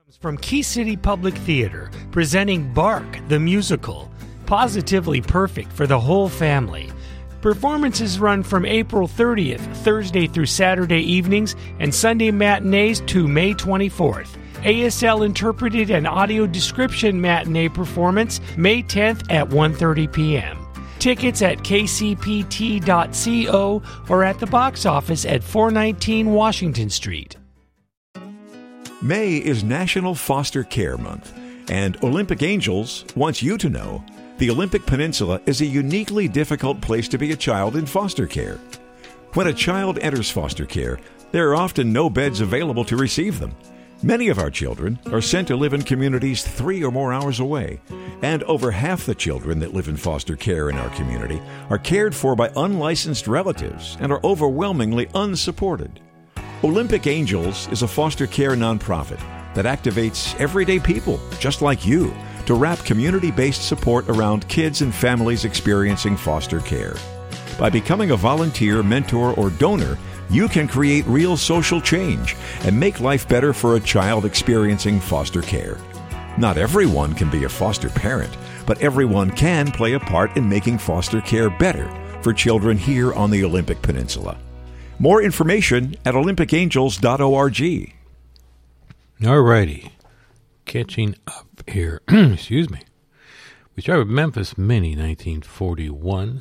From Key City Public Theater, presenting Bark, the musical. Positively perfect for the whole family. Performances run from April 30th, Thursday through Saturday evenings, and Sunday matinees to May 24th. ASL interpreted and audio description matinee performance, May 10th at 1:30 p.m. Tickets at kcpt.co or at the box office at 419 Washington Street. May is National Foster Care Month, and Olympic Angels wants you to know the Olympic Peninsula is a uniquely difficult place to be a child in foster care. When a child enters foster care, there are often no beds available to receive them. Many of our children are sent to live in communities 3 or more hours away, and over half the children that live in foster care in our community are cared for by unlicensed relatives and are overwhelmingly unsupported. Olympic Angels is a foster care nonprofit that activates everyday people, just like you, to wrap community-based support around kids and families experiencing foster care. By becoming a volunteer, mentor, or donor, you can create real social change and make life better for a child experiencing foster care. Not everyone can be a foster parent, but everyone can play a part in making foster care better for children here on the Olympic Peninsula. More information at olympicangels.org. All righty. Catching up here. Excuse me. We started with Memphis Minnie, 1941.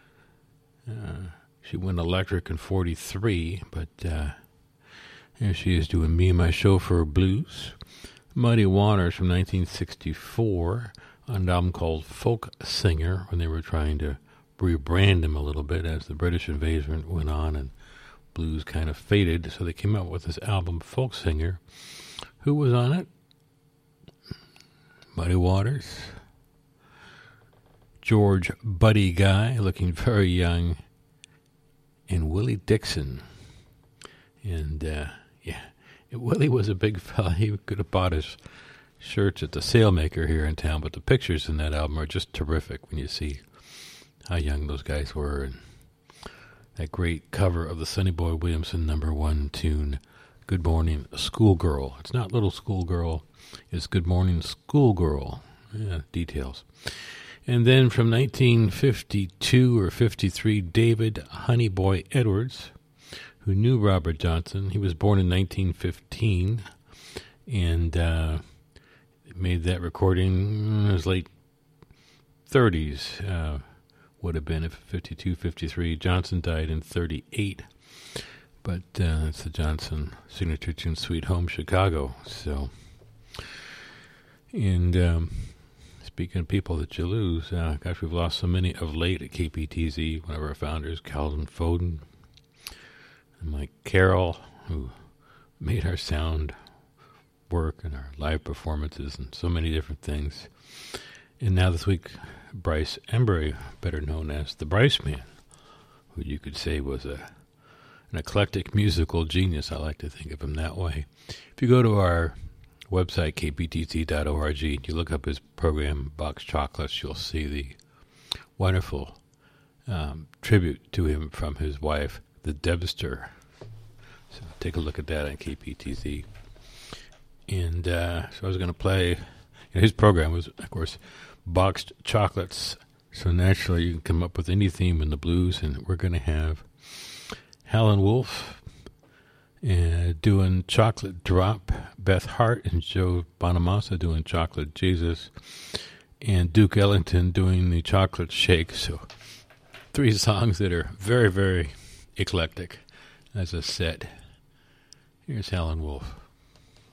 She went electric in 43, but here she is doing Me and My Chauffeur Blues. Muddy Waters from 1964, on an album called Folk Singer, when they were trying to rebrand him a little bit as the British invasion went on and blues kind of faded, so they came out with this album, Folk Singer. Who was on it? Muddy Waters. George Buddy Guy, looking very young. And Willie Dixon. And, Willie was a big fella. He could have bought his shirts at the Sailmaker here in town, but the pictures in that album are just terrific when you see how young those guys were. And that great cover of the Sonny Boy Williamson #1 tune, Good Morning Schoolgirl. It's not Little Schoolgirl, it's Good Morning Schoolgirl. Yeah, details. And then from 1952 or 53, David Honeyboy Edwards, who knew Robert Johnson. He was born in 1915 and made that recording in his late 30s. Would have been if 52, 53. Johnson died in 38. But it's the Johnson signature tune, Sweet Home Chicago. So, and speaking of people that you lose, gosh, we've lost so many of late at KPTZ. One of our founders, Calvin Foden, and Mike Carroll, who made our sound work and our live performances and so many different things. And now this week, Bryce Embry, better known as the Bryce Man, who you could say was an eclectic musical genius. I like to think of him that way. If you go to our website, kptc.org, you look up his program, Box Chocolates, you'll see the wonderful tribute to him from his wife, the Debster. So take a look at that on KPTC. And so I was going to play, his program was, of course, Boxed Chocolates. So naturally you can come up with any theme in the blues, and we're going to have Helen Wolf doing Chocolate Drop, Beth Hart and Joe Bonamassa doing Chocolate Jesus, and Duke Ellington doing the Chocolate Shake. So 3 songs that are very, very eclectic as a set. Here's Helen Wolf.